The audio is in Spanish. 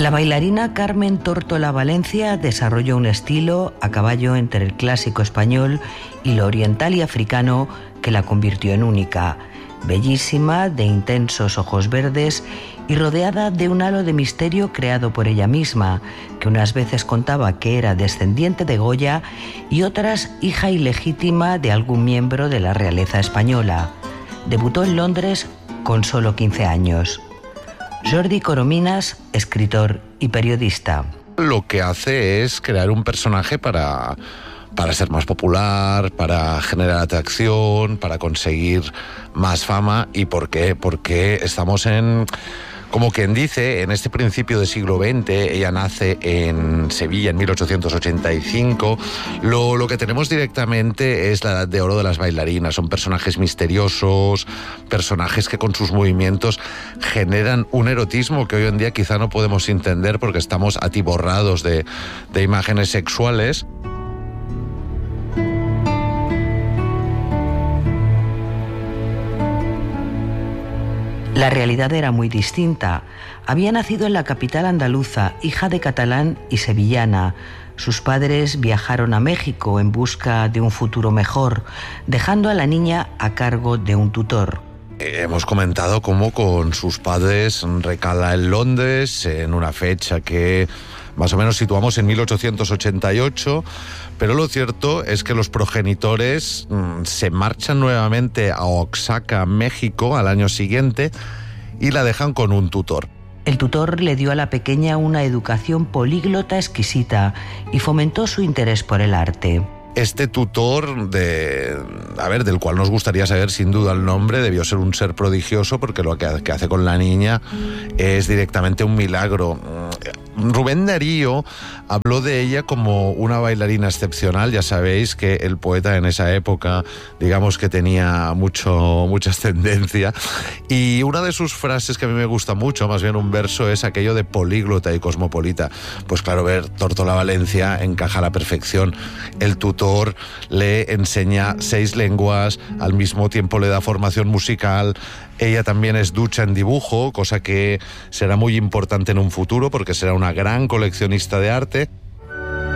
La bailarina Carmen Tórtola Valencia desarrolló un estilo a caballo entre el clásico español y lo oriental y africano que la convirtió en única. Bellísima, de intensos ojos verdes y rodeada de un halo de misterio creado por ella misma, que unas veces contaba que era descendiente de Goya y otras hija ilegítima de algún miembro de la realeza española. Debutó en Londres con solo 15 años. Jordi Corominas, escritor y periodista. Lo que hace es crear un personaje para ser más popular, para generar atracción, para conseguir más fama. ¿Y por qué? Porque estamos en, como quien dice, en este principio del siglo XX. Ella nace en Sevilla en 1885. Lo que tenemos directamente es la edad de oro de las bailarinas. Son personajes misteriosos, personajes que con sus movimientos generan un erotismo que hoy en día quizá no podemos entender porque estamos atiborrados de imágenes sexuales. La realidad era muy distinta. Había nacido en la capital andaluza, hija de catalán y sevillana. Sus padres viajaron a México en busca de un futuro mejor, dejando a la niña a cargo de un tutor. Hemos comentado cómo con sus padres recala en Londres en una fecha que más o menos situamos en 1888, pero lo cierto es que los progenitores se marchan nuevamente a Oaxaca, México, al año siguiente y la dejan con un tutor. El tutor le dio a la pequeña una educación políglota exquisita y fomentó su interés por el arte. Este tutor, del cual nos gustaría saber sin duda el nombre, debió ser un ser prodigioso porque lo que hace con la niña es directamente un milagro. Rubén Darío habló de ella como una bailarina excepcional. Ya sabéis que el poeta en esa época, digamos que tenía mucha ascendencia. Y una de sus frases que a mí me gusta mucho, más bien un verso, es aquello de políglota y cosmopolita. Pues claro, ver Tórtola Valencia encaja a la perfección. El tutor le enseña 6 lenguas, al mismo tiempo le da formación musical. Ella también es ducha en dibujo, cosa que será muy importante en un futuro porque será una gran coleccionista de arte.